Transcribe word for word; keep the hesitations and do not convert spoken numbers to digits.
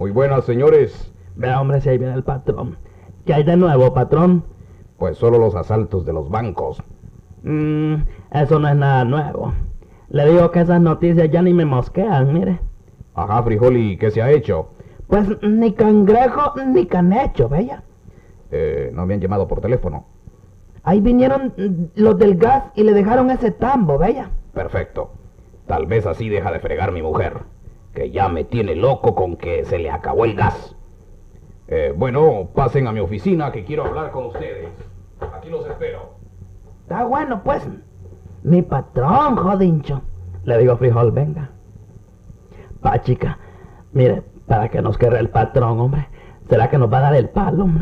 Muy buenas, señores. Vea, hombre, si ahí viene el patrón. ¿Qué hay de nuevo, patrón? Pues solo los asaltos de los bancos. Mmm, eso no es nada nuevo. Le digo que esas noticias ya ni me mosquean, mire. Ajá, frijol, ¿y qué se ha hecho? Pues ni cangrejo ni canecho, bella. Eh, no me han llamado por teléfono. Ahí vinieron los del gas y le dejaron ese tambo, bella. Perfecto. Tal vez así deja de fregar mi mujer, que ya me tiene loco con que se le acabó el gas. Eh, bueno, pasen a mi oficina que quiero hablar con ustedes. Aquí los espero. Está bueno, pues. Mi patrón, jodincho. Le digo, frijol, venga. Pa, chica, mire, para que nos querra el patrón, hombre. ¿Será que nos va a dar el palo?